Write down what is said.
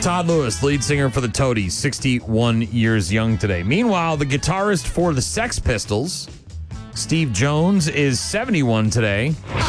Todd Lewis, lead singer for the Toadies, 61 years young today. Meanwhile, the guitarist for the Sex Pistols, Steve Jones, is 71 today.